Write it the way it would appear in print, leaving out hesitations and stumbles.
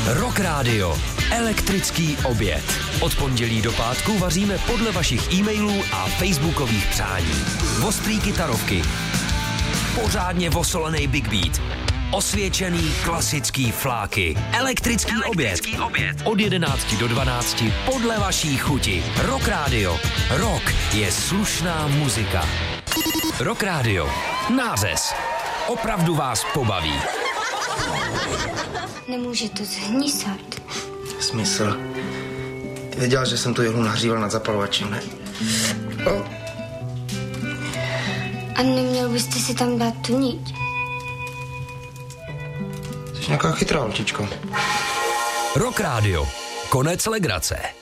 Rock Radio. Elektrický oběd. Od pondělí do pátku vaříme podle vašich e-mailů a facebookových přání. Ostrý kytarovky. Pořádně vosolený big beat. Osvědčený klasický fláky. Elektrický oběd. Od 11 do 12 podle vaší chuti. Rock Radio. Rock je slušná muzika. Rock Radio. Nářez. Opravdu vás pobaví. Nemůže to zhnísat. Smysl. Věděla, že jsem tu jehlu nahříval nad zapalovačem, ne? No. A neměl byste si tam dát tu niť? Jsi nějaká chytrá holčičko. Rock Radio. Konec legrace.